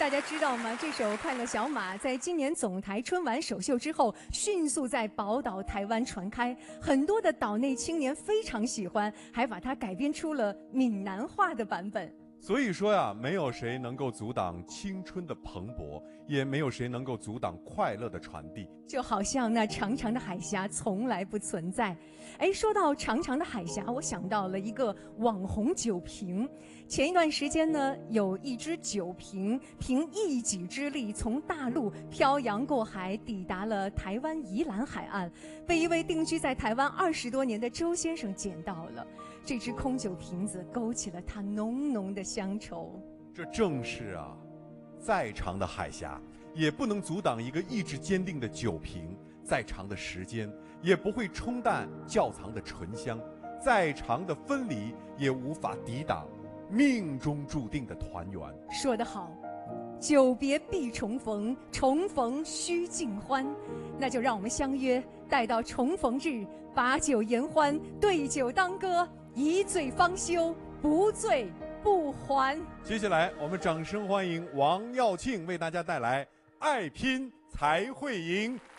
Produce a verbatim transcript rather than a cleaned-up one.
大家知道吗？这首《快乐小马》在今年总台春晚首秀之后，迅速在宝岛台湾传开，很多的岛内青年非常喜欢，还把它改编出了闽南话的版本。 所以说呀，没有谁能够阻挡青春的蓬勃，也没有谁能够阻挡快乐的传递。 就好像那长长的海峡从来不存在。哎，说到长长的海峡，我想到了一个网红酒瓶。前一段时间呢，有一只酒瓶凭一己之力从大陆漂洋过海，抵达了台湾宜兰海岸，被一位定居在台湾二十多年的周先生捡到了。这只空酒瓶子勾起了他浓浓的乡愁。 这正是啊，再长的海峡也不能阻挡一个意志坚定的酒瓶，再长的时间也不会冲淡窖藏的醇香，再长的分离也无法抵挡命中注定的团圆。 说得好，久别必重逢，重逢须尽欢。那就让我们相约，待到重逢日，把酒言欢，对酒当歌，一醉方休，不醉不还。 接下来我们掌声欢迎王耀庆为大家带来《爱拼才会赢》。